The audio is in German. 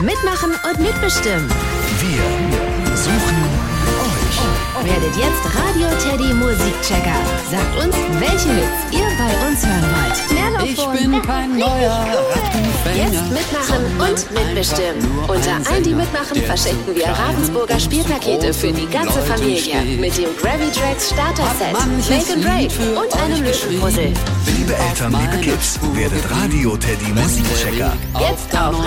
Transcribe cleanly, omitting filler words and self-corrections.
Mitmachen und mitbestimmen. Wir suchen euch. Werdet jetzt Radio Teddy Musikchecker. Sagt uns, welche Hits ihr bei uns hören wollt. Ich bin kein neuer Rattenfänger. Jetzt mitmachen und mitbestimmen. Unter allen, die mitmachen, verschenken wir Ravensburger Spielpakete für die ganze Familie. Mit dem Gravy Tracks Starter-Set, Make and Break und einem Löwenpuzzle. Liebe Eltern, liebe Kids, werdet Radio Teddy Musikchecker. Jetzt auf